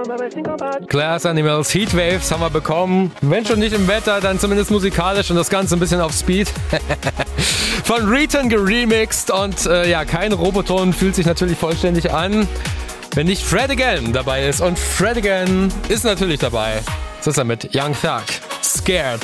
Glass Animals, Heatwaves haben wir bekommen. Wenn schon nicht im Wetter, dann zumindest musikalisch und das Ganze ein bisschen auf Speed. Von Return geremixed und kein Roboton fühlt sich natürlich vollständig an, wenn nicht Fred Again dabei ist. Und Fred Again ist natürlich dabei. Das ist er mit Young Thug. Scared.